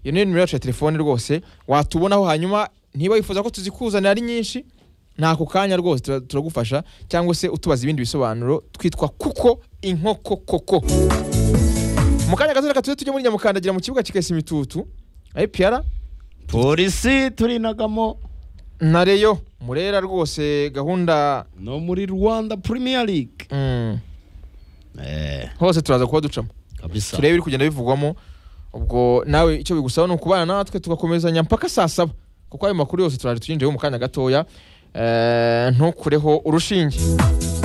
iyo ni nimero yacu ya telefone rwose watubonaho hanyuma niba wifuza ko tuzikuzanira ari nyinshi ntako kanya rwose turagufasha cyangwa se utubaza ibindi bisobanuro twitwa kuko inkoko koko mu kanya gato reka tujye muri Nyamukandagira mu kibuga kikese imitutu IPR polisi turinagamo na Reyo Murera rwose gahunda no muri Rwanda Premier League hose turaza kuba ducamo kabisa turebe biri kugenda bivugwamo ubwo nawe icyo bigusaba no kubana natwe tugakomezanya mpaka saa 7 kuko ayo makuru yose turaje tuyinjeho mu kanya gatoya ntukureho urushinge